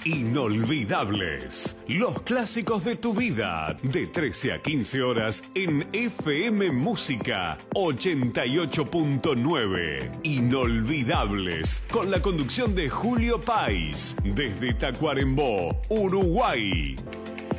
Inolvidables, los clásicos de tu vida, de 13 a 15 horas en FM Música 88.9. Inolvidables, con la conducción de Julio Páez, desde Tacuarembó, Uruguay.